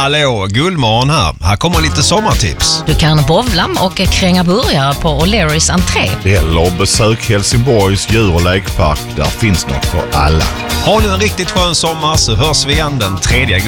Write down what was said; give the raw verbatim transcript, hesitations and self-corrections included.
Hallå, Gullmorgon här. Här kommer lite sommartips. Du kan bowla och kränga burgare på O'Learys entré. Eller besök Helsingborgs djur- och lekpark. Där finns något för alla. Har du en riktigt skön sommar så hörs vi igen den tredje augusti.